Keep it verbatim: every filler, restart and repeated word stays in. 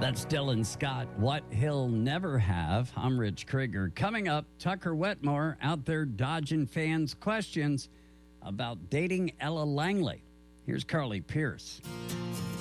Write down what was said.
That's Dylan Scott, What He'll Never Have. I'm Rich Krieger. Coming up, Tucker Wetmore out there dodging fans' questions about dating Ella Langley. Here's Carly Pierce.